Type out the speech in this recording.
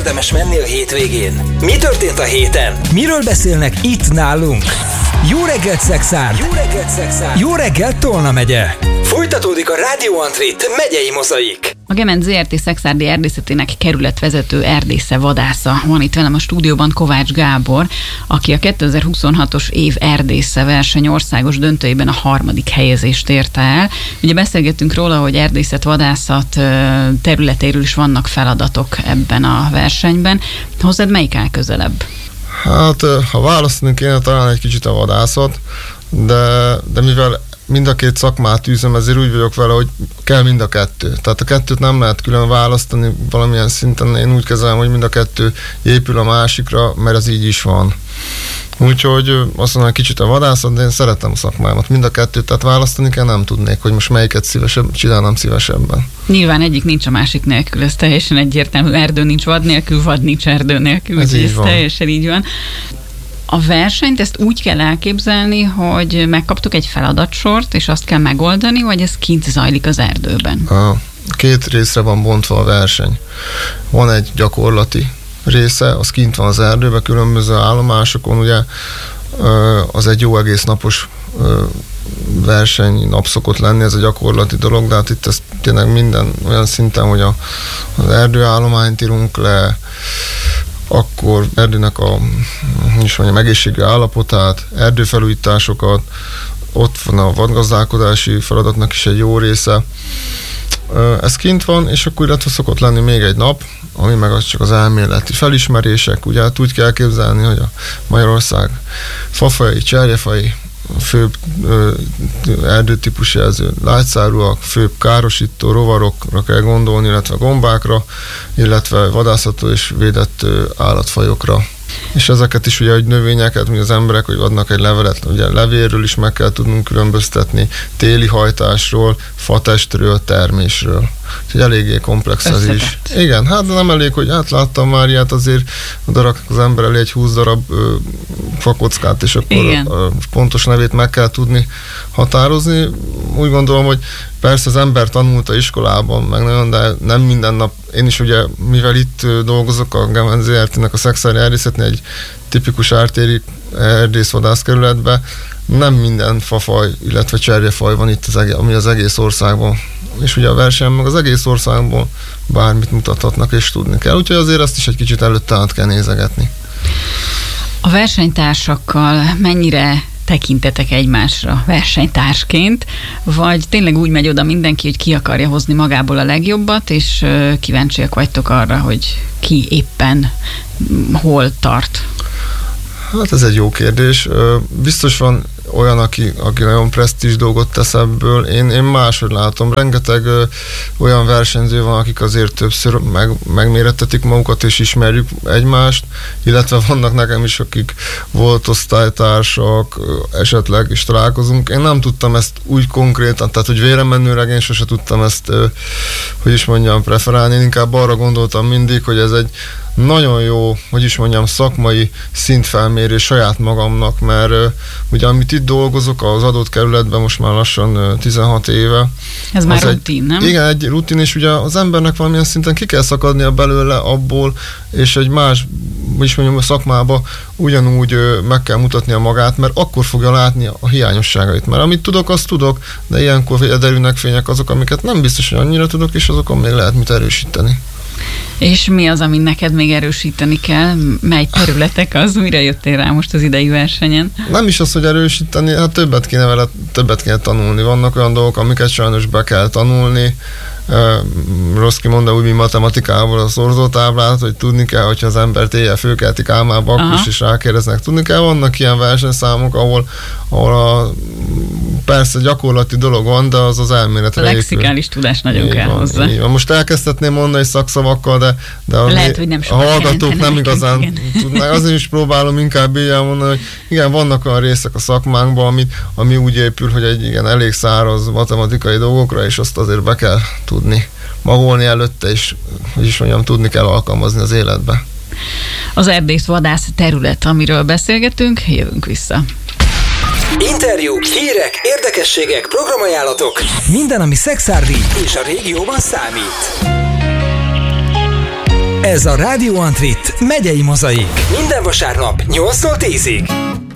érdemes menni a hétvégén? Mi történt a héten? Miről beszélnek itt nálunk? Jó reggelt, Szexárd! Jó reggelt, Szexárd! Jó reggelt, Tolna megye! Folytatódik a Rádió Antrit megyei mozaik. A Gement ZRT Szexárdi erdészetének kerületvezető erdésze vadásza van itt velem a stúdióban, Kovács Gábor, aki a 2026-os év erdésze verseny országos döntőjében a 3. helyezést érte el. Ugye beszélgettünk róla, hogy erdészet-vadászat területéről is vannak feladatok ebben a versenyben. Hozzád melyik áll közelebb? Hát, ha választani kéne, talán egy kicsit a vadászat, de mivel mind a két szakmát űzöm, ezért úgy vagyok vele, hogy kell mind a kettő. Tehát a kettőt nem lehet külön választani valamilyen szinten. Én úgy kezelem, hogy mind a kettő épül a másikra, mert ez így is van. Úgyhogy azt mondom, kicsit a vadászat, de én szeretem a szakmámat. Mind a kettőt, tehát választani kell, nem tudnék, hogy most melyiket csinálnám szívesebben. Nyilván egyik nincs a másik nélkül, ez teljesen egyértelmű. Erdő nincs vad nélkül, vad nincs erdő nélkül. Ez teljesen így van. A versenyt ezt úgy kell elképzelni, hogy megkaptuk egy feladatsort, és azt kell megoldani, vagy ez kint zajlik az erdőben? Két részre van bontva a verseny. Van egy gyakorlati része, az kint van az erdőben, különböző állomásokon, ugye az egy jó egész napos verseny nap szokott lenni, ez a gyakorlati dolog, de hát itt ez tényleg minden olyan szinten, hogy az erdőállományt írunk le, akkor erdőnek egészségi állapotát, erdőfelújításokat, ott van a vadgazdálkodási feladatnak is egy jó része. Ez kint van, és akkor illetve szokott lenni még egy nap, ami meg az csak az elméleti felismerések. Ugye hát úgy kell képzelni, hogy a Magyarország fafai, cserjefai, főbb erdőtípus jelző lágyszárúak, főbb károsító rovarokra kell gondolni, illetve gombákra, illetve vadászató és védett állatfajokra. És ezeket is ugye, hogy növényeket, mint az emberek, hogy adnak egy levelet, ugye levélről is meg kell tudnunk különböztetni, téli hajtásról, fatestről, termésről. Úgyhogy eléggé komplex ez is. Igen, hát nem elég, hogy láttam már ilyet, azért odaraknak az ember elé egy 20 darab fakockát, és akkor a pontos nevét meg kell tudni határozni. Úgy gondolom, hogy persze az ember tanulta iskolában, meg nagyon, de nem minden nap. Én is ugye, mivel itt dolgozok a Gement ZRT-nek a Szexárdi erdészetnél, egy tipikus ártéri erdészvadászkerületben, nem minden fafaj, illetve cserjefaj van itt, ami az egész országban. És ugye a versenyen meg az egész országban bármit mutathatnak, és tudni kell. Úgyhogy azért ezt is egy kicsit előtte át kell nézegetni. A versenytársakkal mennyire tekintetek egymásra versenytársként, vagy tényleg úgy megy oda mindenki, hogy ki akarja hozni magából a legjobbat, és kíváncsiak vagytok arra, hogy ki éppen hol tart? Hát ez egy jó kérdés. Biztos van olyan, aki nagyon presztízs dolgot tesz ebből. Én máshogy látom. Rengeteg olyan versenyző van, akik azért többször megmérettetik magukat, és ismerjük egymást, illetve vannak nekem is, akik volt osztálytársak, esetleg is találkozunk. Én nem tudtam ezt úgy konkrétan, tehát hogy véremenőleg én sose tudtam ezt, preferálni. Én inkább arra gondoltam mindig, hogy ez egy nagyon jó, szakmai szintfelmérés saját magamnak, mert ugye amit itt dolgozok az adott kerületben most már lassan 16 éve. Ez már rutin, nem? Igen, egy rutin, és ugye az embernek valamilyen szinten ki kell szakadnia belőle abból, és egy más, a szakmába ugyanúgy meg kell mutatnia magát, mert akkor fogja látni a hiányosságait. Mert amit tudok, azt tudok, de ilyenkor derülnek fények azok, amiket nem biztos, hogy annyira tudok, és azokon még lehet mit erősíteni. És mi az, amit neked még erősíteni kell? Mely területek az? Mire jöttél rá most az idei versenyen? Nem is az, hogy erősíteni, hát többet kéne tanulni. Vannak olyan dolgok, amiket sajnos be kell tanulni. Rossz kimondani úgy, mint matematikával a szorzótáblát, hogy tudni kell, hogyha az embert éjjel fölkeltik álmába, akkor is rákérdeznek. Tudni kell, vannak ilyen versenyszámok, ahol persze gyakorlati dolog van, de az elméletre épül. A lexikális tudás nagyon kell hozzá. Most elkezdhetném mondani szakszavakkal, de lehet, hogy nem a hallgatók nem igazán tudnak. Azért is próbálom inkább így elmondani, hogy igen, vannak olyan részek a szakmánkban, ami úgy épül, hogy egy elég száraz matematikai dolgokra, és azt azért be kell tudni magolni előtte, és tudni kell alkalmazni az életbe. Az erdész-vadász terület, amiről beszélgetünk, jövünk vissza. Interjúk, hírek, érdekességek, programajánlatok. Minden, ami szexárdi és a régióban számít. Ez a Radio Antrit megyei mozaik. Minden vasárnap 8-tól 10-ig.